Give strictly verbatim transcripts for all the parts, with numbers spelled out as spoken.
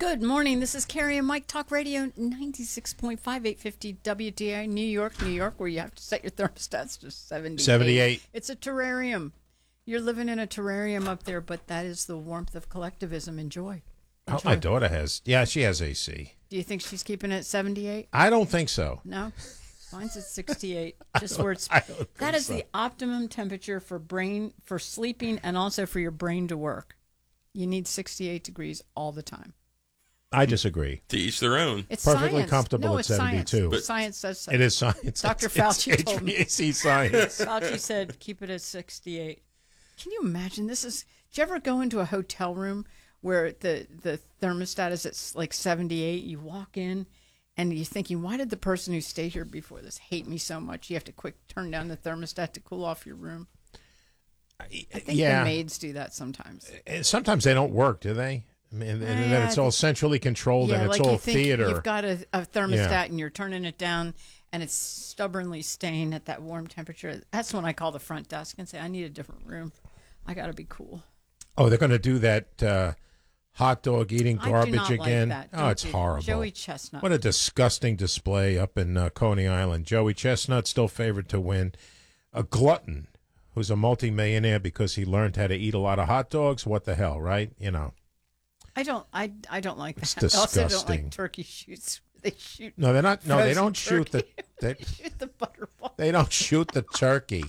Good morning. This is Carrie and Mike Talk Radio ninety-six point five, eight fifty W T I, New York, New York, where you have to set your thermostats to seventy-eight. seventy-eight. It's a terrarium. You're living in a terrarium up there, but that is the warmth of collectivism. Enjoy. Oh, my daughter has. Yeah, she has A C. Do you think she's keeping it at seventy-eight? I don't think so. No? Mine's at sixty-eight. Just where it's. I don't think That is so. the optimum temperature for brain, for sleeping, and also for your brain to work. You need sixty-eight degrees all the time. I disagree. To each their own. It's Perfectly science. comfortable no, at it's science. seventy-two. But science says so. It is science. Doctor It's- Fauci it's told me. H V A C science. Fauci said, keep it at sixty-eight. Can you imagine? This is. Did you ever go into a hotel room where the, the thermostat is at like seventy-eight? You walk in and you're thinking, why did the person who stayed here before this hate me so much? You have to quick turn down the thermostat to cool off your room. I think yeah. the maids do that sometimes. And sometimes they don't work, do they? I mean, and then Yeah, it's I all think- centrally controlled Yeah, and it's like all you think theater. you've got a, a thermostat Yeah. and you're turning it down and it's stubbornly staying at that warm temperature. That's when I call the front desk and say, I need a different room. I got to be cool. Oh, they're going to do that uh, hot dog eating I do garbage not like again. that. Oh, Don't it's do- horrible. Joey Chestnut. What a disgusting display up in uh, Coney Island. Joey Chestnut still favored to win. A glutton who's a multimillionaire because he learned how to eat a lot of hot dogs. What the hell, right? You know. I don't. I I don't like that. It's I also don't disgusting. like turkey shoots. They shoot. No, they're not. No, they frozen don't shoot the. turkey. They, They shoot the butterball. they don't shoot the turkey.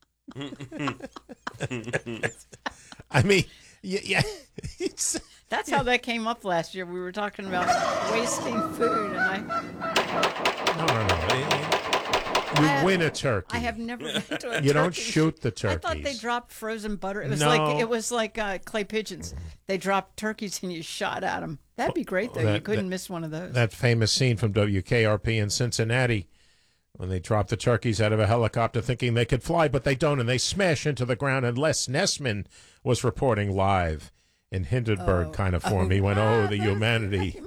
I mean, yeah, yeah. It's, That's how that came up last year. We were talking about wasting food, and I no, no, no. You I- win a turkey. I have never been to a You don't turkey shoot the I thought they turkeys. dropped frozen butter. It was No. like it was like uh, clay pigeons. They dropped turkeys and you shot at them. That'd be great though. you That- couldn't that- miss one of those. That famous scene from W K R P in Cincinnati when they drop the turkeys out of a helicopter thinking they could fly, but they don't, and they smash into the ground. And Les Nessman was reporting live in Hindenburg Oh. kind of form. He went, oh, the humanity.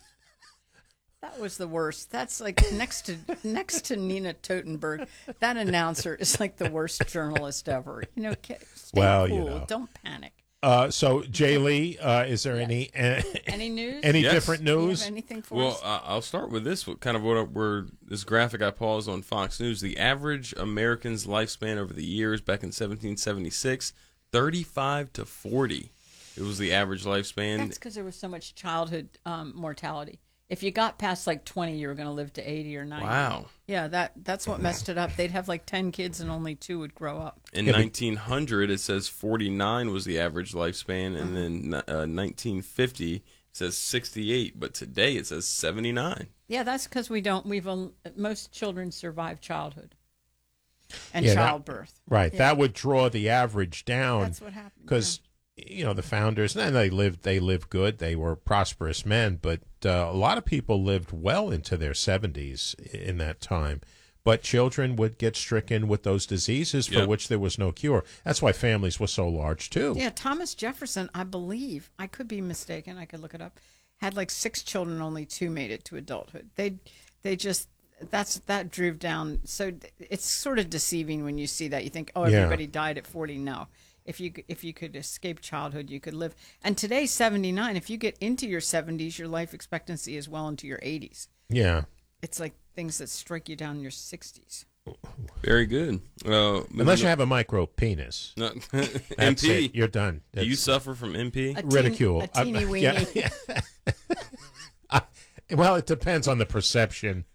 That was the worst. That's like next to next to Nina Totenberg. That announcer is like the worst journalist ever. You know, ca- stay Well, cool. you know. Don't panic. Uh, so, Jay Lee, uh, is there any uh, Any news? any Yes. different Do you have news? anything for Well, us? uh, I'll start with this. what- Kind of what where this graphic I paused on Fox News. The average American's lifespan over the years back in seventeen seventy-six, thirty-five to forty. It was the average lifespan. That's because there was so much childhood um, mortality. If you got past like twenty, you were going to live to eighty or ninety. Wow. Yeah, that that's what messed it up. They'd have like ten kids and only two would grow up. In Yeah, but- nineteen hundred, it says forty-nine was the average lifespan, and then uh, nineteen fifty it says sixty-eight, but today it says seventy-nine. Yeah, that's because we don't. We've um, most children survive childhood and Yeah, that- childbirth. Right. Yeah. That would draw the average down. That's what happened. Because you know the founders, and they lived they lived good. They were prosperous men, but uh, a lot of people lived well into their seventies in that time. But children would get stricken with those diseases for Yep. which there was no cure. That's why families were so large too. Yeah, Thomas Jefferson, I believe, I could be mistaken, I could look it up, had like six children, only two made it to adulthood. They they just that's that drove down. So it's sort of deceiving when you see that. You think, "Oh, Yeah. everybody died at forty." No. If you if you could escape childhood, you could live. And today seventy-nine, if you get into your seventies, your life expectancy is well into your eighties. Yeah. It's like things that strike you down in your sixties. Very good. Uh, Unless you have a micro penis. no, That's M P. it. You're done. Do you That's- suffer from M P? A teen- ridicule. a teeny I- weeny. yeah, yeah. I- well, it depends on the perception.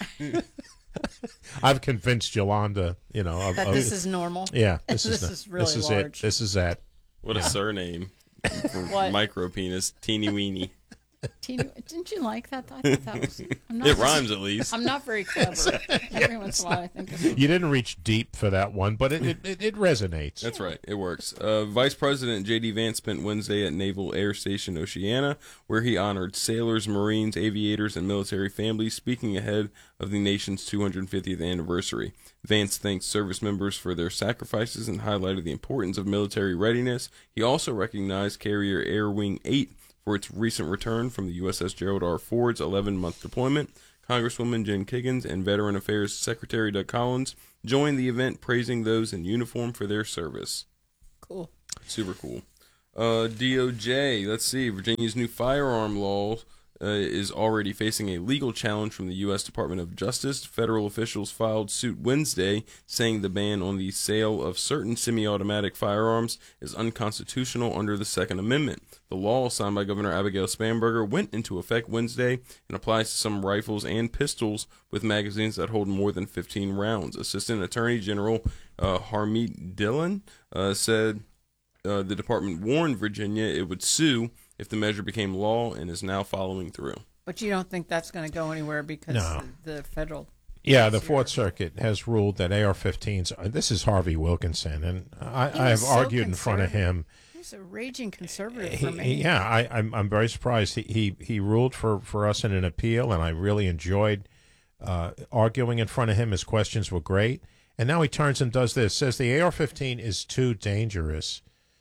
I've convinced Yolanda, you know, of, That of- this is normal. yeah, this, this is, is the- really this is large. it. This is that. What a surname. For What? micro penis, teeny weeny. Teeny, didn't you like that? I thought that was. I'm not, It rhymes at least. I'm not very clever. Every once in a while, I think. Of it. You didn't reach deep for that one, but it it, it, it resonates. That's right. It works. Uh, Vice President J D. Vance spent Wednesday at Naval Air Station Oceana, where he honored sailors, Marines, aviators, and military families, speaking ahead of the nation's two hundred fiftieth anniversary. Vance thanked service members for their sacrifices and highlighted the importance of military readiness. He also recognized Carrier Air Wing eight for its recent return from the U S S Gerald R. Ford's eleven-month deployment. Congresswoman Jen Kiggins and Veteran Affairs Secretary Doug Collins joined the event, praising those in uniform for their service. Cool. Super cool. Uh, D O J, let's see. Virginia's new firearm law uh, is already facing a legal challenge from the U S Department of Justice. Federal officials filed suit Wednesday saying the ban on the sale of certain semi-automatic firearms is unconstitutional under the Second Amendment. The law, signed by Governor Abigail Spanberger, went into effect Wednesday and applies to some rifles and pistols with magazines that hold more than fifteen rounds. Assistant Attorney General uh, Harmeet Dillon uh, said uh, the department warned Virginia it would sue if the measure became law, and is now following through. But you don't think that's going to go anywhere because No. the federal... Yeah, the Fourth Circuit has ruled that A R fifteens, uh, this is Harvey Wilkinson, and I, He I have was so argued in front of him. He's a raging conservative He, for me. he- yeah, I, I'm, I'm very surprised. He, he, he ruled for, for us in an appeal, and I really enjoyed uh, arguing in front of him. His questions were great. And now he turns and does this, says the A R fifteen is too dangerous,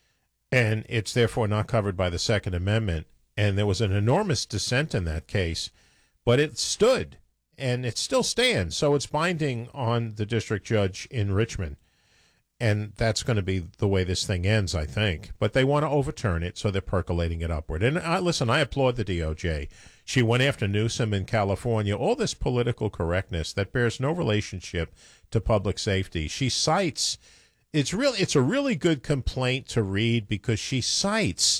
and it's therefore not covered by the Second Amendment. And there was an enormous dissent in that case, but it stood, and it still stands. So it's binding on the district judge in Richmond. And that's going to be the way this thing ends, I think. But they want to overturn it, so they're percolating it upward. And I, listen, I applaud the D O J. She went after Newsom in California. All this political correctness that bears no relationship to public safety. She cites, it's really, it's a really good complaint to read because she cites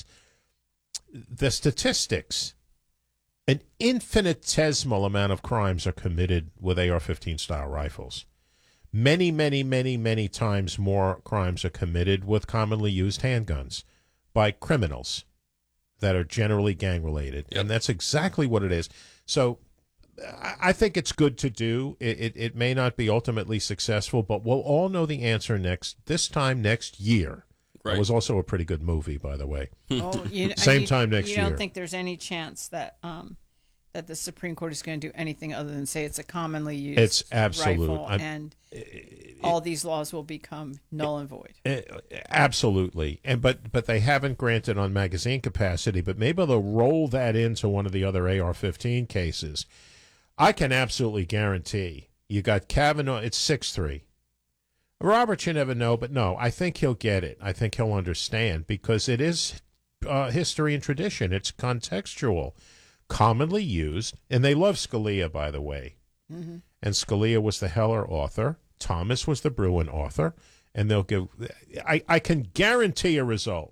the statistics. An infinitesimal amount of crimes are committed with A R fifteen style rifles. Many, many, many, many times more crimes are committed with commonly used handguns by criminals that are generally gang-related. Yep. And that's exactly what it is. So I I think it's good to do. It, it, it may not be ultimately successful, but we'll all know the answer next this time next year. Right. It was also a pretty good movie, by the way. Oh, you, Same you- time next you year. don't think there's any chance that um, that the Supreme Court is going to do anything other than say it's a commonly used It's absolute. rifle, I'm- and all these laws will become null and void? Uh, Absolutely, and but but they haven't granted on magazine capacity. But maybe they'll roll that into one of the other A R fifteen cases. I can absolutely guarantee you got Kavanaugh. It's six three. Robert, you never know, but no, I think he'll get it. I think he'll understand because it is uh, history and tradition. It's contextual, commonly used, and they love Scalia, by the way. Mm-hmm. And Scalia was the Heller author. Thomas was the Bruin author. And they'll give, I, I can guarantee a result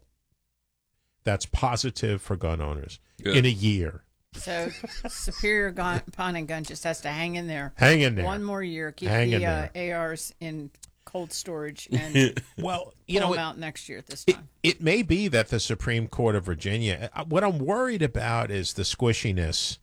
that's positive for gun owners Good. in a year. So Superior gun, Pawn and Gun just has to hang in there. Hang in there. One more year. Keep Hang the in uh, there. A Rs in cold storage and Well, you pull know, them it, out next year at this it, time. it may be that the Supreme Court of Virginia, uh, what I'm worried about is the squishiness.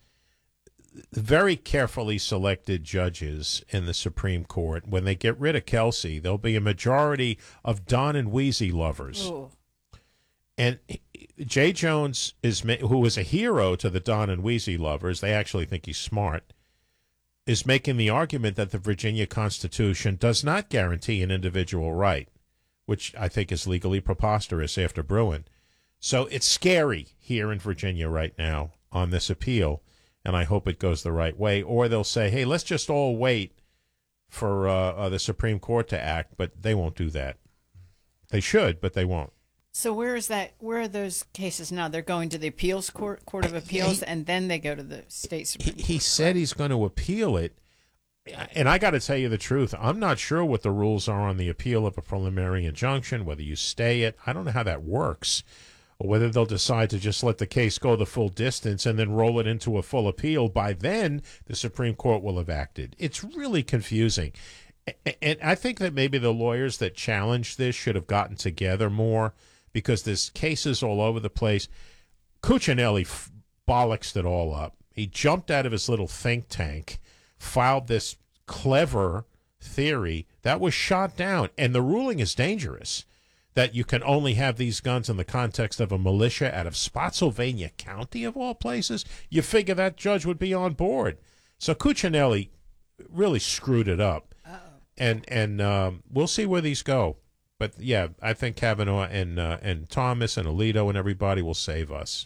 Very carefully selected judges in the Supreme Court, when they get rid of Kelsey, there'll be a majority of Don and Wheezy lovers. Oh, And Jay Jones, is ma- who is a hero to the Don and Wheezy lovers, they actually think he's smart, is making the argument that the Virginia Constitution does not guarantee an individual right, which I think is legally preposterous after Bruin. So it's scary here in Virginia right now on this appeal, and I hope it goes the right way. Or they'll say, hey, let's just all wait for uh, uh, the Supreme Court to act, but they won't do that. They should, but they won't. so where is that? Where are those cases now? They're going to the appeals court, court of appeals, and then they go to the state He, Supreme he Court. said he's going to appeal it. And I got to tell you the truth. I'm not sure what the rules are on the appeal of a preliminary injunction, whether you stay it. I don't know how that works. Or whether they'll decide to just let the case go the full distance and then roll it into a full appeal. By then, the Supreme Court will have acted. It's really confusing. A- And I think that maybe the lawyers that challenged this should have gotten together more because there's cases all over the place. Cuccinelli f- bollocksed it all up. He jumped out of his little think tank, filed this clever theory that was shot down. And the ruling is dangerous, that you can only have these guns in the context of a militia out of Spotsylvania County, of all places. You figure that judge would be on board. So Cuccinelli really screwed it up. And and um, we'll see where these go. But, yeah, I think Kavanaugh and, uh, and Thomas and Alito and everybody will save us.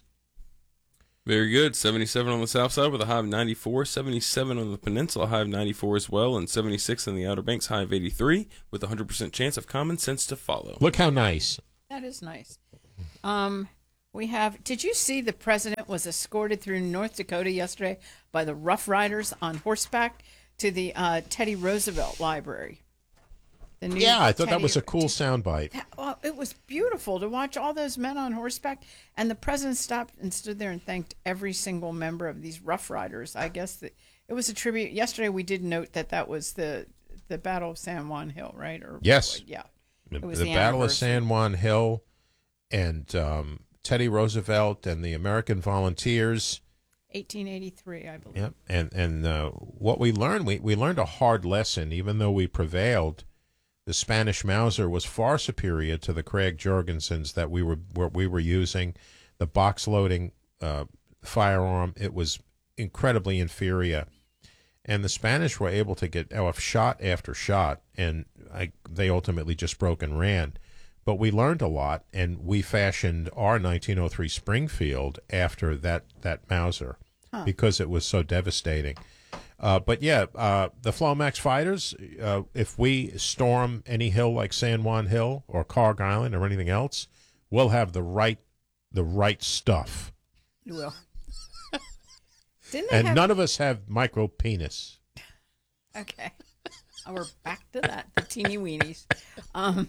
Very good. seventy-seven on the south side with a high of ninety-four. seventy-seven on the peninsula, high of ninety-four as well. And seventy-six on the Outer Banks, high of eighty-three, with a one hundred percent chance of common sense to follow. Look how nice. That is nice. Um, We have. Did you see the president was escorted through North Dakota yesterday by the Rough Riders on horseback to the uh, Teddy Roosevelt Library? The new Yeah, I thought that Teddy- was a cool soundbite. Well, it was beautiful to watch all those men on horseback, and the president stopped and stood there and thanked every single member of these Rough Riders. I guess that it was a tribute. Yesterday, we did note that that was the the Battle of San Juan Hill, right? Or Yes. yeah. The, It was the the Battle of anniversary. San Juan Hill and um, Teddy Roosevelt and the American Volunteers. eighteen eighty-three, I believe. Yep. And and uh, what we learned, we, we learned a hard lesson. Even though we prevailed, the Spanish Mauser was far superior to the Craig Jorgensens that we were what we were using. The box loading uh, firearm, it was incredibly inferior. And the Spanish were able to get off shot after shot, and I, they ultimately just broke and ran. But we learned a lot, and we fashioned our nineteen oh three Springfield after that, that Mauser because it was so devastating. Uh, but, yeah, uh, the Flomax fighters, uh, if we storm any hill like San Juan Hill or Carg Island or anything else, we'll have the right the right stuff. You will. Didn't they And have... none of us have micro penis. Okay. Oh, we're back to that, the teeny weenies. Um,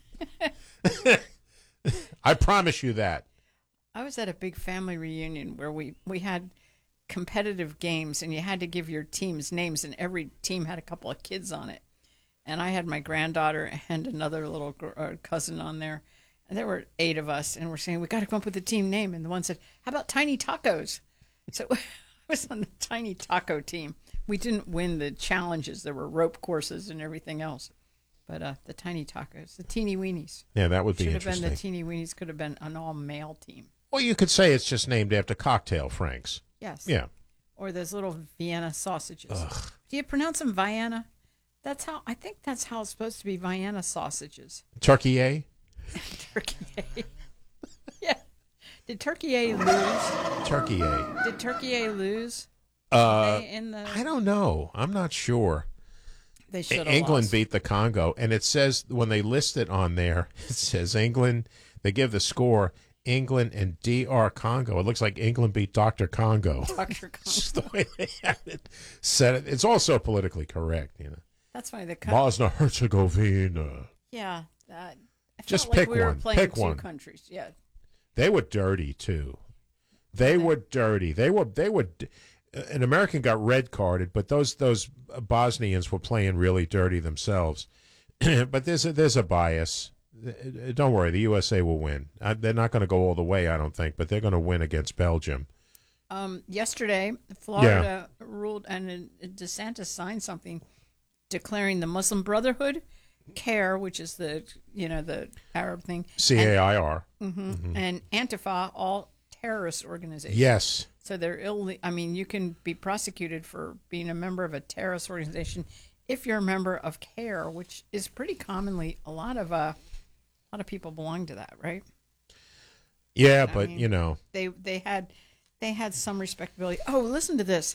I promise you that. I was at a big family reunion where we, we had competitive games, and you had to give your teams names, and every team had a couple of kids on it. And I had my granddaughter and another little gr- uh, cousin on there. And there were eight of us, and we're saying, we got to come up with a team name. And the one said, how about Tiny Tacos? So I was on the Tiny Taco team. We didn't win the challenges. There were rope courses and everything else. But uh, the Tiny Tacos, the Teeny Weenies. Yeah, that would be Should have interesting. been the Teeny Weenies, could have been an all-male team. Well, you could say it's just named after cocktail Franks. Yes. Yeah. Or those little Vienna sausages. Do you pronounce them Vienna? That's how, I think that's how it's supposed to be, Vienna sausages. Turkey A? Turkey A. Yeah. Did Turkey A lose? Turkey A. Did Turkey A lose? Uh, They- in the, I don't know. I'm not sure. they should have England lost. beat the Congo, and it says when they list it on there, it says England. They give the score England and D R Congo. It looks like England beat Doctor Congo. Doctor Con- It's the way they had it said. It. It's also politically correct, you know. That's funny. The co- Bosnia Herzegovina. yeah. That, I Just felt like pick we were one. playing Pick two one. countries. Yeah. They were dirty too. They were dirty. They were. They were. An American got red carded, but those those Bosnians were playing really dirty themselves. But there's a, there's a bias. Don't worry, the U S A will win. Uh, They're not going to go all the way, I don't think, but they're going to win against Belgium. Um, yesterday, Florida ruled, and uh, DeSantis signed something declaring the Muslim Brotherhood, CARE, which is the you know the Arab thing, C A I R. and, and Antifa, all terrorist organizations. Yes. So they're ill. I mean, you can be prosecuted for being a member of a terrorist organization if you're a member of CARE, which is pretty commonly a lot of uh, a lot of people belong to that, right? Yeah, I but mean- you know, They they had they had some respectability. Oh, listen to this.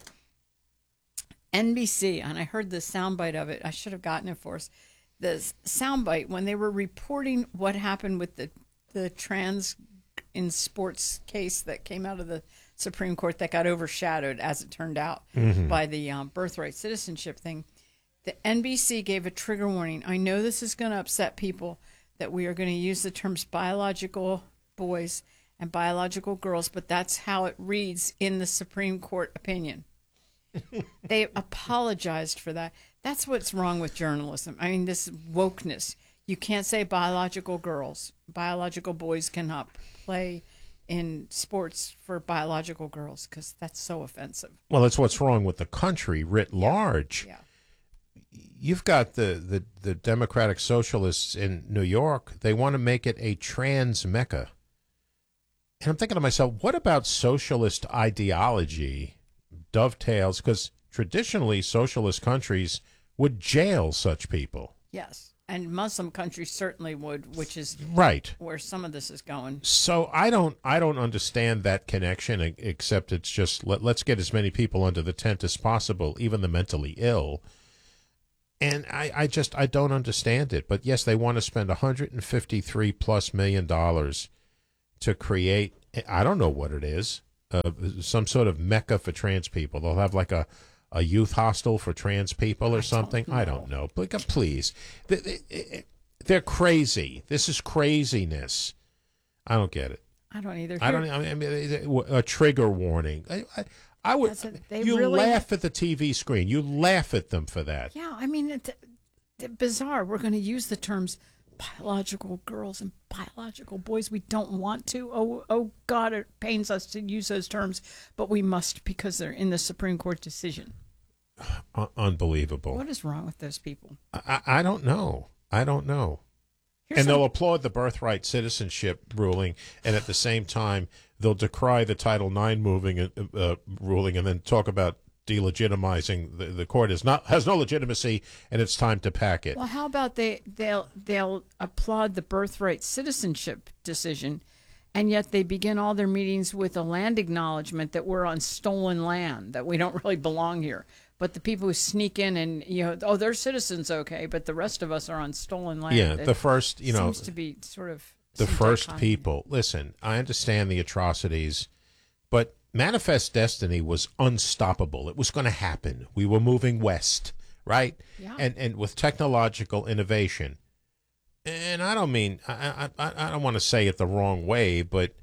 N B C, and I heard the soundbite of it. I should have gotten it for us. The soundbite when they were reporting what happened with the the trans in sports case that came out of the Supreme Court that got overshadowed, as it turned out, by the um, birthright citizenship thing. The N B C gave a trigger warning. I know this is going to upset people that we are going to use the terms biological boys and biological girls, but that's how it reads in the Supreme Court opinion. They apologized for that. That's what's wrong with journalism. I mean, this wokeness. You can't say biological girls. Biological boys cannot play in sports for biological girls because that's so offensive. well, it's what's wrong with the country writ large. Yeah. You've got the, the, the Democratic Socialists in New York. They want to make it a trans mecca. And I'm thinking to myself, what about socialist ideology dovetails? Because traditionally, socialist countries would jail such people. Yes. And Muslim countries certainly would, which is Right. where some of this is going. So I don't I don't understand that connection, e- except it's just let, let's get as many people under the tent as possible, even the mentally ill. And I, I just I don't understand it. But yes, they want to spend one hundred fifty-three plus million dollars to create I don't know what it is. Uh, some sort of mecca for trans people. They'll have like a, a youth hostel for trans people or something. I don't know. But uh, please, they, they, they're crazy. This is craziness. I don't get it. I don't either. I don't. I mean, a trigger warning. I, I, I would. They you really- laugh at the T V screen. You laugh at them for that. Yeah, I mean, it's, it's bizarre. We're going to use the terms biological girls and biological boys. We don't want to. Oh, oh God, it pains us to use those terms, but we must because they're in the Supreme Court decision. Uh, unbelievable. What is wrong with those people? I, I don't know. I don't know. Here's and some- they'll applaud the birthright citizenship ruling, and at the same time, they'll decry the Title nine moving uh, uh, ruling, and then talk about delegitimizing the, the court is not has no legitimacy, and it's time to pack it. Well, how about they they'll they'll applaud the birthright citizenship decision, and yet they begin all their meetings with a land acknowledgement that we're on stolen land, that we don't really belong here. But the people who sneak in and, you know, oh, they're citizens, okay, but the rest of us are on stolen land. Yeah, It the first, you know, seems to be sort of the some first dichotomy. people. Listen, I understand the atrocities, but Manifest Destiny was unstoppable. It was going to happen. We were moving west, right? Yeah. And and with technological innovation. And I don't mean I I I don't want to say it the wrong way, but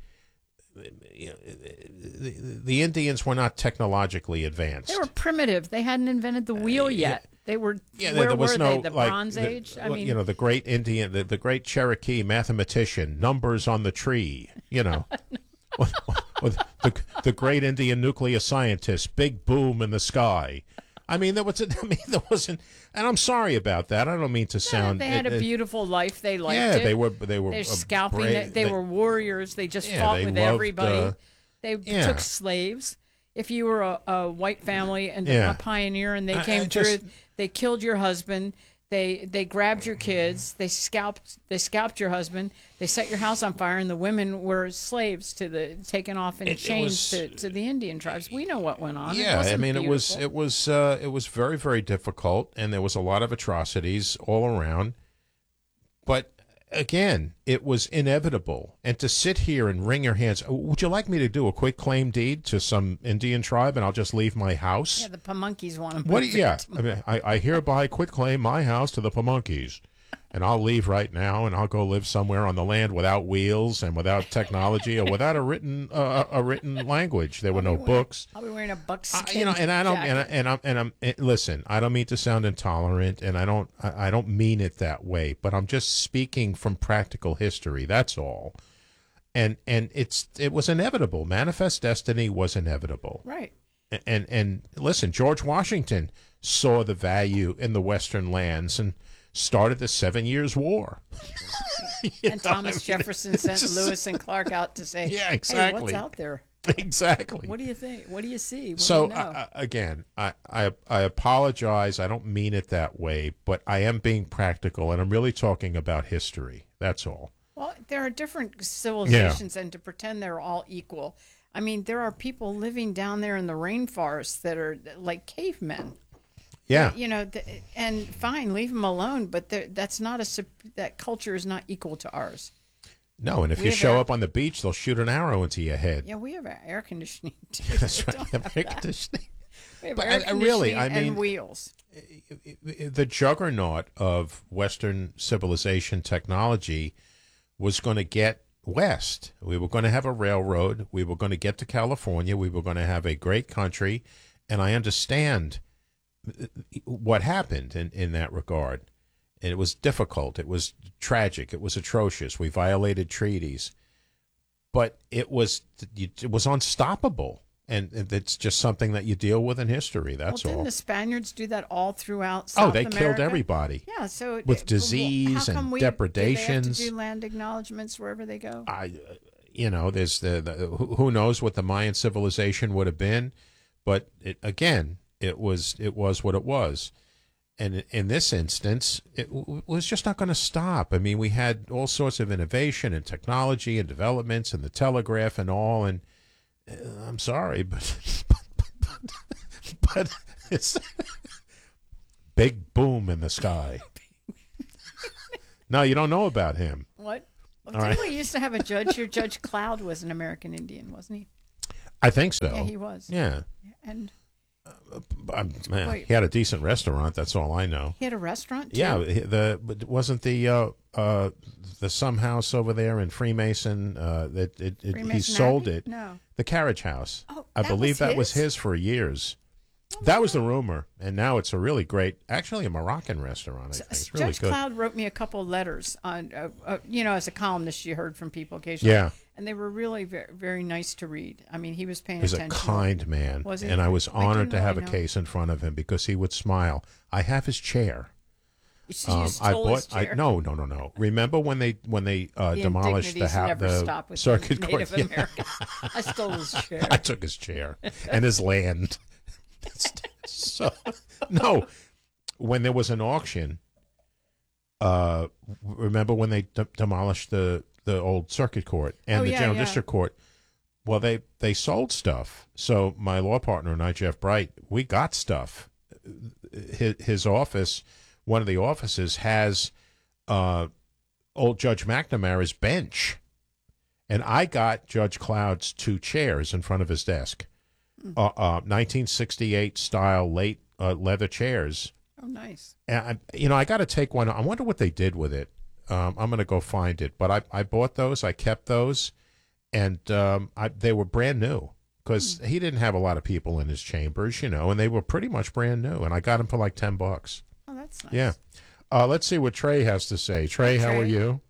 you know, the, the Indians were not technologically advanced. They were primitive. They hadn't invented the wheel yet. They were, Yeah, where there was were no they? The like, Bronze the- Age? I well, mean, you know, the great Indian, the, the great Cherokee mathematician, numbers on the tree. You know, with, with the the great Indian nuclear scientist, big boom in the sky. I mean, there was. A, I mean, there wasn't. And I'm sorry about that. I don't mean to sound. they had it- a it- beautiful life. They liked yeah, it. they were. They were. They're a scalping. bra- They, they were warriors. They just Yeah, fought they with loved, everybody. uh, they yeah. took slaves. If you were a, a white family and Yeah. a pioneer, and they I- came I through, just- they killed your husband. They they grabbed your kids. They scalped. They scalped your husband. They set your house on fire, and the women were slaves to the taken off in It- it chains was- to, to the Indian tribes. We know what went on. It Yeah, I wasn't mean, it was beautiful. it was uh, it was very very difficult, and there was a lot of atrocities all around. But again, it was inevitable. And to sit here and wring your hands, would you like me to do a quick claim deed to some Indian tribe, and I'll just leave my house? Yeah, the Pamunkeys want to. What? Do you, yeah, I mean, I, I hereby quit claim my house to the Pamunkeys, and I'll leave right now, and I'll go live somewhere on the land without wheels and without technology or without a written uh, a written language. There were no books. I'll be wearing a buckskin. I, you know, and I don't, and, I, jacket. and I'm, and I'm. And listen, I don't mean to sound intolerant, and I don't, I, I don't mean it that way. But I'm just speaking from practical history. That's all. And and it's it was inevitable. Manifest Destiny was inevitable. Right. And and, and listen, George Washington saw the value in the Western lands and started the Seven Years War. You And know, Thomas I mean, Jefferson sent just- Lewis and Clark out to say, Yeah, Hey, exactly. what's out there? Exactly. What do you think? What do you see? What So do you know? uh, again, I, I I apologize. I don't mean it that way, but I am being practical, and I'm really talking about history. That's all. well, there are different civilizations, and to pretend they're all equal. I mean, there are people living down there in the rainforest that are like cavemen. Yeah. You know, th- and fine, leave them alone. But they're- that's not a sup- that culture is not equal to ours. No, and if We you have show air- up on the beach, they'll shoot an arrow into your head. Yeah, we have air conditioning too. That's We right. don't have Air that. conditioning. We have But air I- I really, I conditioning and mean- wheels. The juggernaut of Western civilization technology was going to get west. We were going to have a railroad. We were going to get to California. We were going to have a great country. And I understand what happened in, in that regard. And it was difficult. It was tragic. It was atrocious. We violated treaties. But it was it was unstoppable. And it's just something that you deal with in history. That's well, didn't all. the Spaniards do that all throughout South Oh, they America? killed everybody. Yeah, so it- With it- disease how come and we, do they have depredations. to do land acknowledgments wherever they go? I, uh, you know, there's the, the who who knows what the Mayan civilization would have been, but it, again, it was it was what it was, and in- in this instance, it w- was just not going to stop. I mean, we had all sorts of innovation and technology and developments and the telegraph and all, and uh, I'm sorry, but but, but, but it's big boom in the sky. No, you don't know about him. What? Well, All didn't right. we used to have a judge here? Judge Cloud was an American Indian, wasn't he? I think so. Yeah, he was. Yeah. And Um, man, Wait. he had a decent restaurant. That's all I know. he had a restaurant, too? Yeah, he- the but wasn't the uh, uh, the Some House over there in Freemason uh, that it, it, he Freemason sold Abbey? it. No. The Carriage House. Oh, I that believe was that was his? his for years. That was the rumor, and now it's a really great, actually a Moroccan restaurant. I think it's really Judge good. Cloud wrote me a couple of letters on, uh, uh, you know, as a columnist, you heard from people occasionally. Yeah. And they were really very, very nice to read. I mean, he was paying He's a attention. kind man, Was he? and I was I honored didn't to have a really know. case in front of him because he would smile. I have his chair. You, you Um, stole I bought. his I, chair. no, no, no, no. Remember when they when they uh, The demolished the, indignities ha- never the stop with circuit court? Native Yeah. Americans. I stole his chair. I took his chair and his land. so no, when there was an auction, uh, remember when they de- demolished the the old circuit court and Oh, the yeah, general yeah. district court? Well, they they sold stuff. So my law partner and I, Jeff Bright, we got stuff. His, his office, one of the offices, has uh, old Judge McNamara's bench, and I got Judge Cloud's two chairs in front of his desk. Uh, uh, nineteen sixty-eight style late uh, leather chairs. Oh, nice. And I, you know, I got to take one. I wonder what they did with it. Um, I'm going to go find it. But I, I bought those. I kept those, and um, I, they were brand new because he didn't have a lot of people in his chambers, you know, and they were pretty much brand new. And I got them for like ten bucks. Oh, that's nice. Yeah. Uh, let's see what Trey has to say. Trey, how are Trey. you?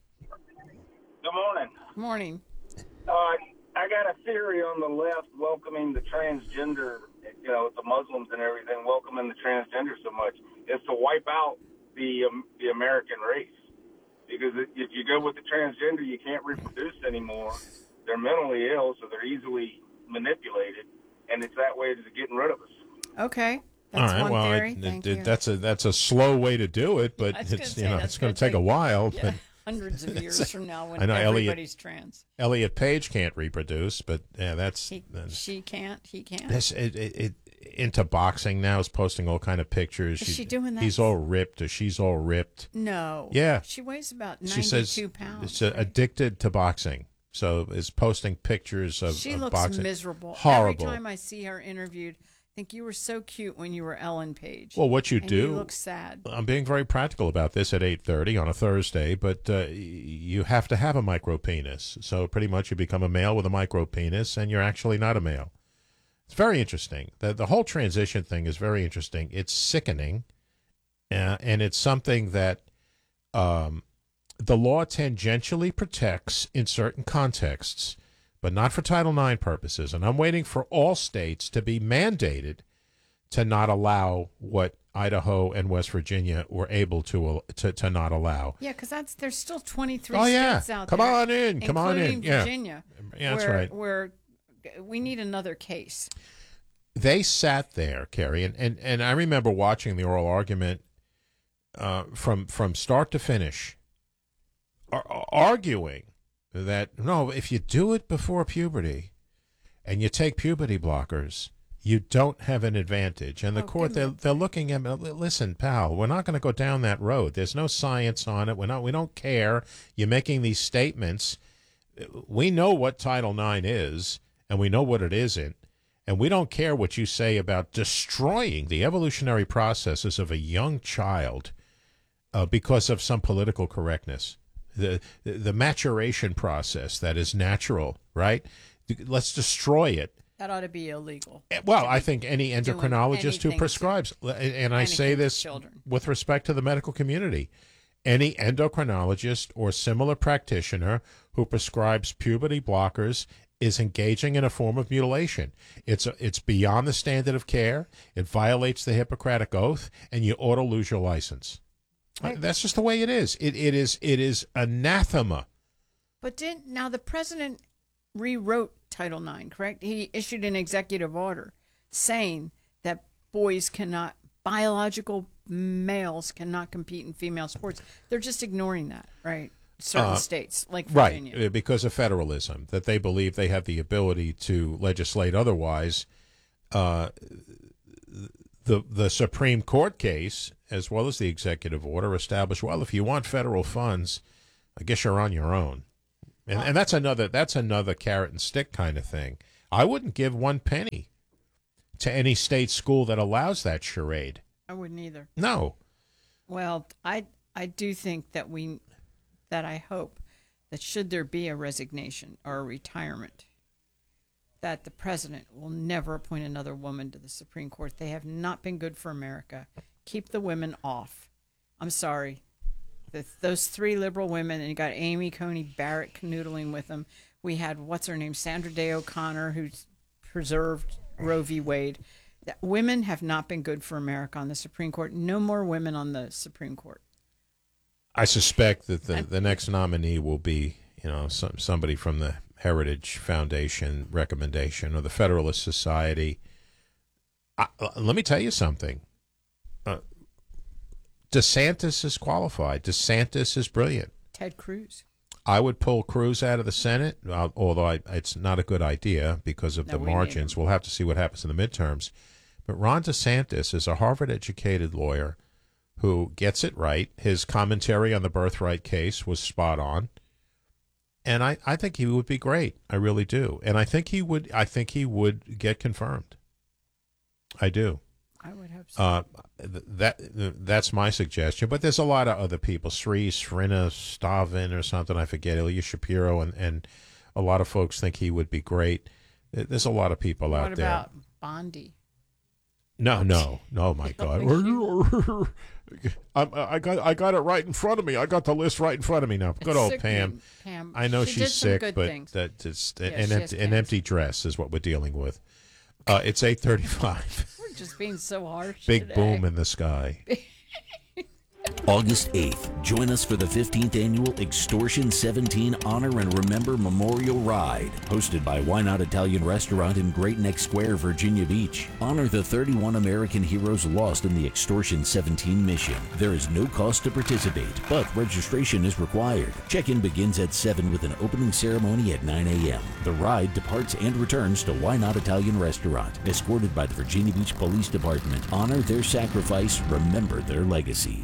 Good morning. Morning. Uh, I got a theory on the left welcoming the transgender, you know, the Muslims and everything, welcoming the transgender so much, is to wipe out the um, the American race. Because if you go with the transgender, you can't reproduce anymore. They're mentally ill, so they're easily manipulated, and it's that way to getting rid of us. Okay. That's All right. one Well, theory. it- Thank it- you. that's a that's a slow way to do it, but I was gonna it's say, you know that's it's going gonna to take a take- while. Yeah, But hundreds of years from now when I know Elliot- everybody's trans. Elliot Page can't reproduce, but yeah, that's He, that's- she can't. He can't. this it, it, it into boxing now. Is posting all kind of pictures. Is she doing that? He's all ripped, or she's all ripped. No. Yeah. She weighs about She ninety-two says pounds. it's uh, right? addicted to boxing, so is posting pictures of, She of looks boxing. miserable. Horrible. Every time I see her interviewed, I think you were so cute when you were Ellen Page. Well, what you and do? You look sad. I'm being very practical about this at eight thirty on a Thursday, but uh, y- you have to have a micro penis. So pretty much you become a male with a micro penis, and you're actually not a male. It's very interesting. The, the whole transition thing is very interesting. It's sickening, uh, and it's something that um, the law tangentially protects in certain contexts, but not for Title nine purposes. And I'm waiting for all states to be mandated to not allow what Idaho and West Virginia were able to to, to not allow. Yeah, because that's there's still twenty-three Oh, yeah. states out Come there. on in. Come on in. including Yeah. Virginia. Yeah, that's where, right. Where we need another case. They sat there, Carrie, and, and, and I remember watching the oral argument uh, from from start to finish, ar- arguing that, no, if you do it before puberty and you take puberty blockers, you don't have an advantage. And the Oh, court, give they're, me- they're looking at me, listen, pal, we're not going to go down that road. There's no science on it. We're not, we don't care. You're making these statements. We know what Title nine is, and we know what it isn't. And we don't care what you say about destroying the evolutionary processes of a young child uh, because of some political correctness. The, the maturation process that is natural, right? Let's destroy it. That ought to be illegal. Well, to I be think any doing endocrinologist who anything to- prescribes, and I say anything to this children. with respect to the medical community, any endocrinologist or similar practitioner who prescribes puberty blockers is engaging in a form of mutilation. It's a, it's beyond the standard of care. It violates the Hippocratic Oath, and you ought to lose your license. I- That's just the way it is. It it is it is anathema. But didn't now the president rewrote Title nine, correct? He issued an executive order saying that boys cannot, biological males cannot compete in female sports. They're just ignoring that, right? Certain Uh, states like Right, Virginia. uh, because of federalism, that they believe they have the ability to legislate otherwise. Uh, the the Supreme Court case, as well as the executive order, established, well, if you want federal funds, I guess you're on your own. And, and that's another that's another carrot and stick kind of thing. I wouldn't give one penny to any state school that allows that charade. I wouldn't either. No. Well, I I do think that we that I hope that should there be a resignation or a retirement, that the president will never appoint another woman to the Supreme Court. They have not been good for America. Keep the women off. I'm sorry. The, those three liberal women, and you got Amy Coney Barrett canoodling with them. We had, what's her name, Sandra Day O'Connor, who's preserved Roe v. Wade. That women have not been good for America on the Supreme Court. No more women on the Supreme Court. I suspect that the, the next nominee will be, you know, some, somebody from the Heritage Foundation recommendation or the Federalist Society. I, let me tell you something. Uh, DeSantis is qualified. DeSantis is brilliant. Ted Cruz. I would pull Cruz out of the Senate, uh, although I, it's not a good idea because of No, the we need margins. him. We'll have to see what happens in the midterms. But Ron DeSantis is a Harvard-educated lawyer who gets it right. His commentary on the birthright case was spot on. And I, I think he would be great. I really do. And I think he would I think he would get confirmed. I do. I would hope so. Uh, th- that that's my suggestion. But there's a lot of other people, Sri Srina Stavin or something, I forget, Ilya Shapiro, and, and a lot of folks think he would be great. There's a lot of people what out there. about Bondi? No, no, no, my God. I, I got I got it right in front of me. I got the list right in front of me now. Good It's old sickening, Pam. Pam. I know She she's did some sick, good but things. that it's Yeah, an, she empty, has an cancer. empty dress is what we're dealing with. Uh, it's eight thirty-five. We're just being so harsh Big today. boom in the sky. August eighth, join us for the fifteenth Annual Extortion seventeen Honor and Remember Memorial Ride, hosted by Why Not Italian Restaurant in Great Neck Square, Virginia Beach. Honor the thirty-one American heroes lost in the Extortion seventeen mission. There is no cost to participate, but registration is required. Check-in begins at seven with an opening ceremony at nine a.m. The ride departs and returns to Why Not Italian Restaurant, escorted by the Virginia Beach Police Department. Honor their sacrifice, remember their legacy.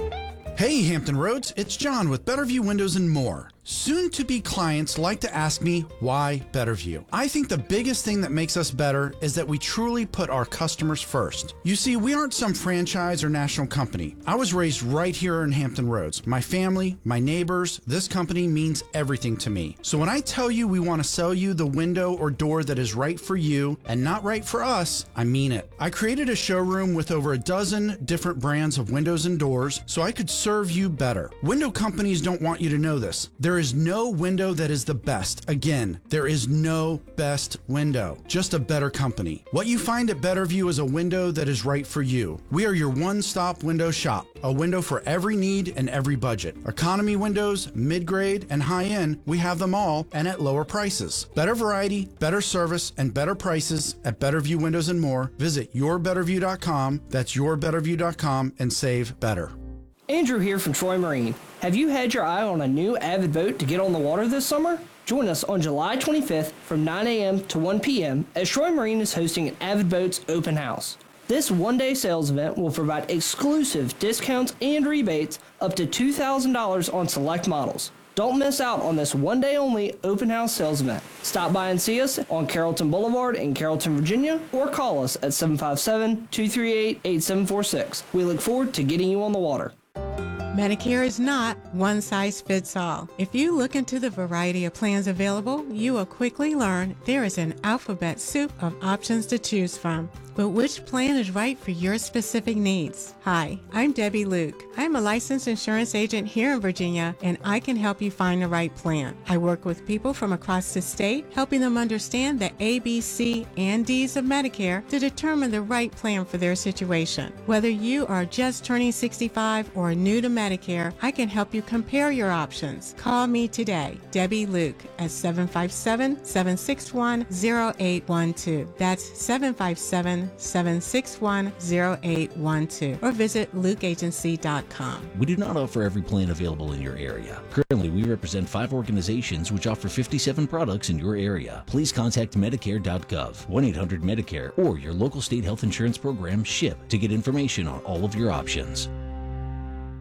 Hey Hampton Roads, it's John with Betterview Windows and More. Soon-to-be clients like to ask me, why Betterview? I think the biggest thing that makes us better is that we truly put our customers first. You see, we aren't some franchise or national company. I was raised right here in Hampton Roads. My family, my neighbors, this company means everything to me. So when I tell you we want to sell you the window or door that is right for you and not right for us, I mean it. I created a showroom with over a dozen different brands of windows and doors so I could serve you better. Window companies don't want you to know this. There is no window that is the best. Again, there is no best window, just a better company. What you find at Betterview is a window that is right for you. We are your one-stop window shop, a window for every need and every budget. Economy windows, mid-grade, and high-end, we have them all and at lower prices. Better variety, better service, and better prices at Betterview Windows and More. Visit your betterview dot com, that's your betterview dot com, and save better. Andrew here from Troy Marine. Have you had your eye on a new Avid boat to get on the water this summer? Join us on July twenty-fifth from nine a.m. to one p.m. as Troy Marine is hosting an Avid Boats open house. This one-day sales event will provide exclusive discounts and rebates up to two thousand dollars on select models. Don't miss out on this one-day-only open house sales event. Stop by and see us on Carrollton Boulevard in Carrollton, Virginia, or call us at seven five seven, two three eight, eight seven four six. We look forward to getting you on the water. Medicare is not one size fits all. If you look into the variety of plans available, you will quickly learn there is an alphabet soup of options to choose from. But which plan is right for your specific needs? Hi, I'm Debbie Luke. I'm a licensed insurance agent here in Virginia, and I can help you find the right plan. I work with people from across the state, helping them understand the A, B, C, and D's of Medicare to determine the right plan for their situation. Whether you are just turning sixty-five or new to Medicare, I can help you compare your options. Call me today, Debbie Luke, at seven five seven, seven six one, zero eight one two. That's seven five seven, seven six one, zero eight one two, or visit luke agency dot com. We do not offer every plan available in your area. Currently, we represent five organizations which offer fifty-seven products in your area. Please contact medicare dot gov, one eight hundred Medicare, or your local state health insurance program, SHIP, to get information on all of your options.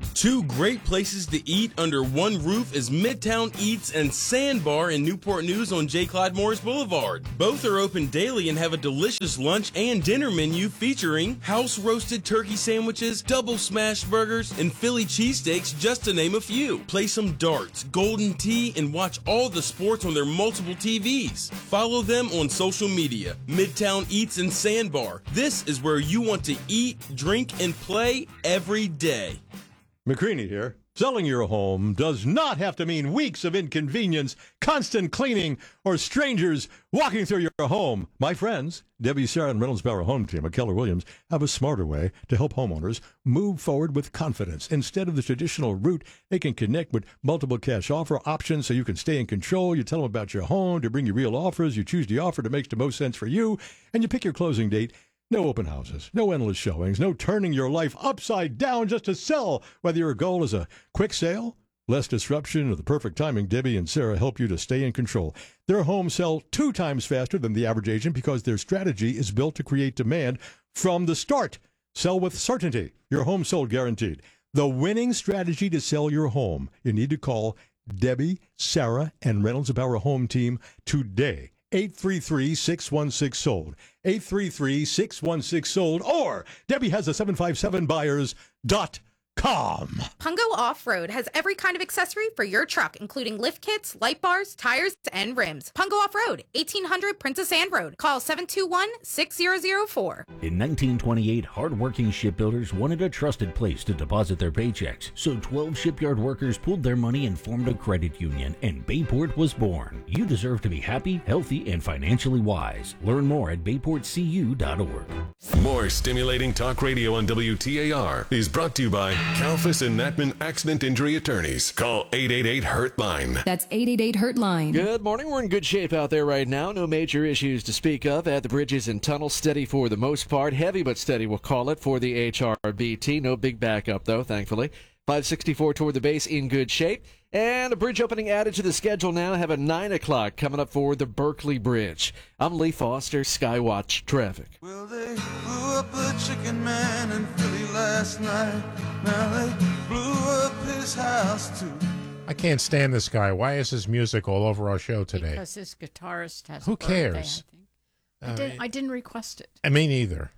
Two great places to eat under one roof is Midtown Eats and Sandbar in Newport News on J. Clyde Morris Boulevard. Both are open daily and have a delicious lunch and dinner menu featuring house-roasted turkey sandwiches, double smash burgers, and Philly cheesesteaks, just to name a few. Play some darts, golden tea, and watch all the sports on their multiple T Vs. Follow them on social media. Midtown Eats and Sandbar. This is where you want to eat, drink, and play every day. McCreany here. Selling your home does not have to mean weeks of inconvenience, constant cleaning, or strangers walking through your home. My friends, Debbie, Sarah, and Reynolds Bauer Home Team at Keller Williams have a smarter way to help homeowners move forward with confidence. Instead of the traditional route, they can connect with multiple cash offer options so you can stay in control. You tell them about your home to bring you real offers. You choose the offer that makes the most sense for you, and you pick your closing date. No open houses, no endless showings, no turning your life upside down just to sell. Whether your goal is a quick sale, less disruption, or the perfect timing, Debbie and Sarah help you to stay in control. Their homes sell two times faster than the average agent because their strategy is built to create demand from the start. Sell with certainty. Your home sold guaranteed. The winning strategy to sell your home. You need to call Debbie, Sarah, and Reynolds Bauer Home Team today. eight three three, six one six, sold. eight three three, six one six, sold. Or Debbie has a seven five seven buyers dot com. Pungo Off-Road has every kind of accessory for your truck, including lift kits, light bars, tires, and rims. Pungo Off-Road, eighteen hundred Princess Anne Road. Call seven two one, six zero zero four. In nineteen twenty-eight, hardworking shipbuilders wanted a trusted place to deposit their paychecks, so twelve shipyard workers pooled their money and formed a credit union, and Bayport was born. You deserve to be happy, healthy, and financially wise. Learn more at bayport c u dot org. More stimulating talk radio on W T A R is brought to you by Kalfas and Natman Accident Injury Attorneys. Call eight eight eight, hurt line. That's eight eight eight, hurt line. Good morning. We're in good shape out there right now. No major issues to speak of at the bridges and tunnels. Steady for the most part. Heavy but steady, we'll call it, for the H R B T. No big backup, though, thankfully. five sixty-four toward the base in good shape. And a bridge opening added to the schedule now. Have a nine o'clock coming up for the Berkeley Bridge. I'm Lee Foster, Skywatch Traffic. Well, they blew up a chicken man in Philly last night. Now they blew up his house, too. I can't stand this guy. Why is his music all over our show today? Because his guitarist has Who a birthday, cares? I think. I, did, I didn't request it. I mean, neither.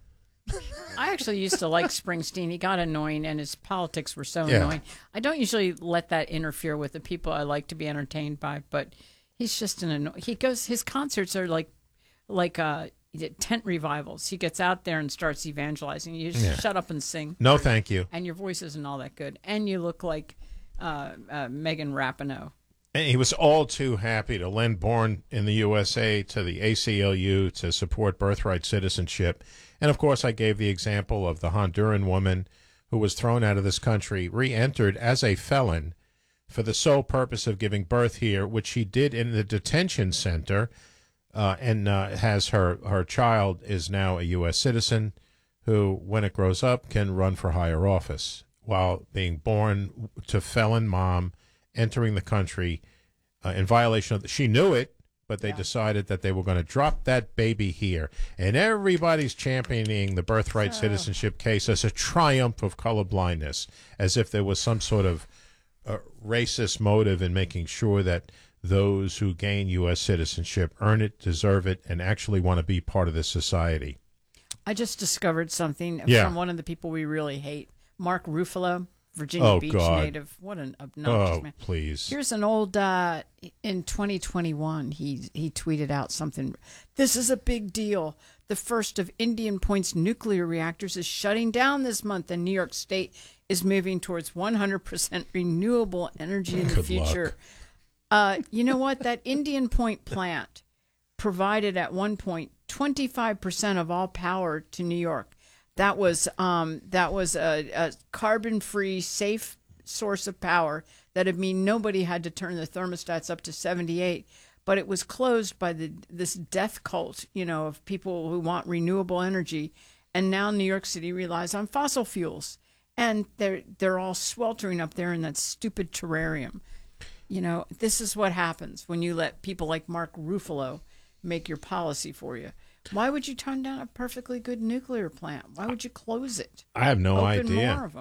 I actually used to like Springsteen. He got annoying, and his politics were so Yeah. annoying. I don't usually let that interfere with the people I like to be entertained by, but he's just an anno- he goes. His concerts are like like uh, tent revivals. He gets out there and starts evangelizing. You just Yeah. shut up and sing. No, thank you. And your voice isn't all that good, and you look like uh, uh, Megan Rapinoe. And he was all too happy to lend Born in the U S A to the A C L U to support birthright citizenship. And, of course, I gave the example of the Honduran woman who was thrown out of this country, re-entered as a felon for the sole purpose of giving birth here, which she did in the detention center, uh, and uh, has her, her child is now a U S citizen who, when it grows up, can run for higher office while being born to felon mom, entering the country uh, in violation of the, she knew it, but they yeah. decided that they were going to drop that baby here. And everybody's championing the birthright oh. citizenship case as a triumph of colorblindness, as if there was some sort of uh, racist motive in making sure that those who gain U S citizenship earn it, deserve it, and actually want to be part of this society. I just discovered something yeah. from one of the people we really hate, Mark Ruffalo. Virginia oh, Beach God. native. What an obnoxious oh, man. Please. Here's an old, uh, in twenty twenty-one, he, he tweeted out something. This is a big deal. The first of Indian Point's nuclear reactors is shutting down this month, and New York State is moving towards one hundred percent renewable energy in the Good future. Uh, you know what? That Indian Point plant provided at one point twenty-five percent of all power to New York. That was um, that was a, a carbon-free, safe source of power that would mean nobody had to turn the thermostats up to seventy-eight. But it was closed by the this death cult, you know, of people who want renewable energy. And now New York City relies on fossil fuels, and they're they're all sweltering up there in that stupid terrarium. You know, this is what happens when you let people like Mark Ruffalo make your policy for you. Why would you turn down a perfectly good nuclear plant? Why would you close it? I have no Open idea. more of them.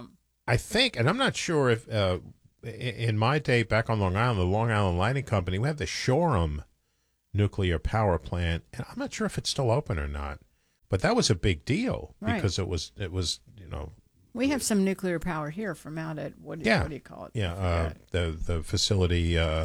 I think, and I'm not sure if uh, in my day back on Long Island, the Long Island Lighting Company, we have the Shoreham nuclear power plant, and I'm not sure if it's still open or not. But that was a big deal Right. because it was it was you know. We have some nuclear power here from out at what, Yeah. what do you call it? Yeah, uh, the the facility. Uh,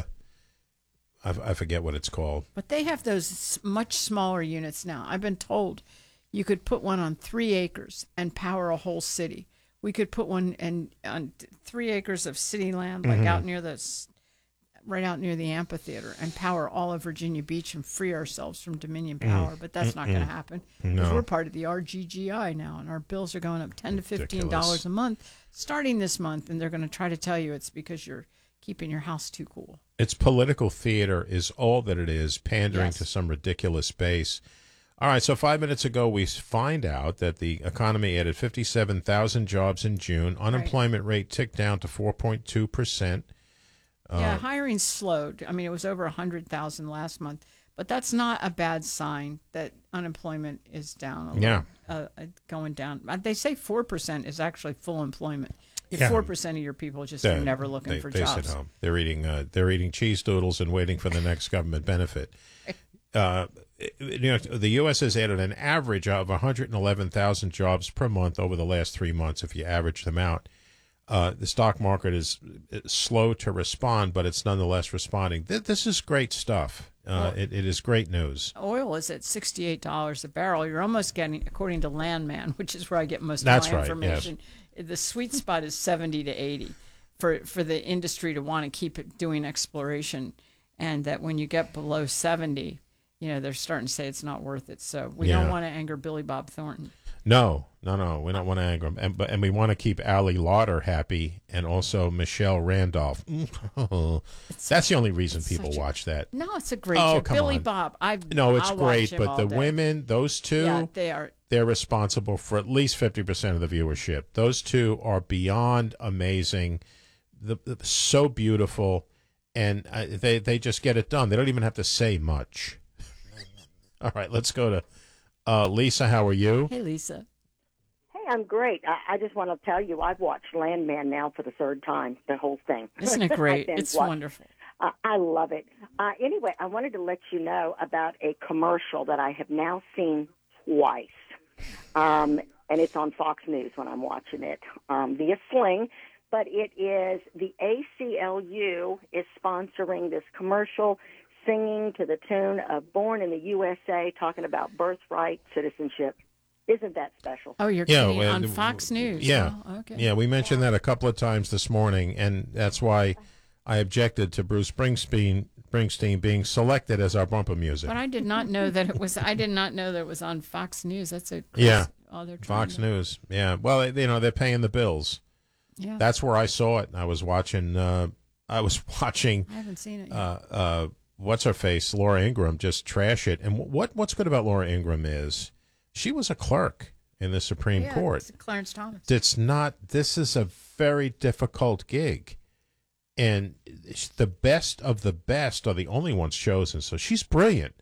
I, I forget what it's called. But they have those s- much smaller units now. I've been told you could put one on three acres and power a whole city. We could put one in, on t- three acres of city land, like Mhm. out near the, s- right out near the amphitheater, and power all of Virginia Beach and free ourselves from Dominion Mm. Power. But that's not going to Mm-mm. happen because No. we're part of the R G G I now, and our bills are going up ten to fifteen Ridiculous. dollars a month starting this month, and they're going to try to tell you it's because you're keeping your house too cool. It's political theater is all that it is, pandering Yes. to some ridiculous base. All right, so five minutes ago, we find out that the economy added fifty-seven thousand jobs in June. Unemployment rate ticked down to four point two percent. Yeah, hiring slowed. I mean, it was over one hundred thousand last month, but that's not a bad sign that unemployment is down. A little, Yeah. uh, uh, going down. Uh, They say four percent is actually full employment. Yeah. four percent of your people just They're- are never looking they, for they jobs. sit home. They're eating. Uh, they're eating cheese doodles and waiting for the next government benefit. Uh, you know, the U S has added an average of one hundred eleven thousand jobs per month over the last three months. If you average them out, uh, the stock market is slow to respond, but it's nonetheless responding. Th- This is great stuff. Uh, Well- it, it is great news. Oil is at sixty-eight dollars a barrel. You're almost getting, according to Landman, which is where I get most That's of my right, information, the sweet spot is seventy to eighty for, for the industry to want to keep it doing exploration. And that when you get below seventy, you know, they're starting to say it's not worth it. So we Yeah. don't want to anger Billy Bob Thornton. No, no, no. We don't want to anger them, and but and we want to keep Ali Lauder happy, and also Michelle Randolph. That's the only reason people such a- watch that. No, it's a great Oh, show. come Billy on. Bob. I No, it's I'll watch great, him but all the day. women, those two, Yeah, they are. they're responsible for at least fifty percent of the viewership. Those two are beyond amazing, the, the- so beautiful, and uh, they they just get it done. They don't even have to say much. All right, let's go to uh, Lisa. How are you? Hey, Lisa. Hey, I'm great. I, I just want to tell you, I've watched Landman now for the third time, the whole thing. Isn't it great? I've It's binge-watched. wonderful. Uh, I love it. Uh, anyway, I wanted to let you know about a commercial that I have now seen twice. Um, and it's on Fox News when I'm watching it um, via Sling. But it is the A C L U is sponsoring this commercial, singing to the tune of Born in the U S A, talking about birthright citizenship. Isn't that special? Oh, you're Yeah, kidding. well, On the- Fox News. Yeah, Oh, okay. yeah. We mentioned that a couple of times this morning, and that's why I objected to Bruce Springsteen Springsteen being selected as our bumper music. But I did not know that it was. I did not know that it was on Fox News. That's a Yeah, Oh, they're trying Fox to- News. Yeah, well, they- you know, they're paying the bills. Yeah. That's where I saw it. I was watching. Uh, I was watching. I haven't seen it yet. Uh, uh, what's her face? Laura Ingraham just trash it. And what what's good about Laura Ingraham is she was a clerk in the Supreme yeah, Court. it's Clarence Thomas. It's not. This is a very difficult gig, and it's the best of the best are the only ones chosen. So she's brilliant,